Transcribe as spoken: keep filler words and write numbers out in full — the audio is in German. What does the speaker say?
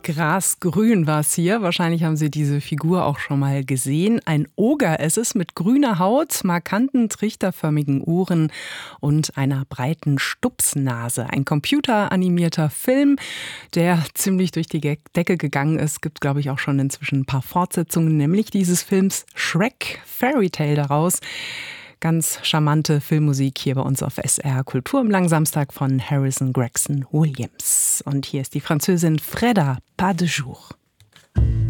Grasgrün war es hier. Wahrscheinlich haben Sie diese Figur auch schon mal gesehen. Ein Oger ist es mit grüner Haut, markanten trichterförmigen Ohren und einer breiten Stupsnase. Ein computeranimierter Film, der ziemlich durch die Decke gegangen ist. Gibt, glaube ich, auch schon inzwischen ein paar Fortsetzungen, nämlich dieses Films Shrek, Fairy Tale daraus. Ganz charmante Filmmusik hier bei uns auf S R R Kultur im Langsamstag von Harrison Gregson Williams. Und hier ist die Französin Freda Pas de Jour.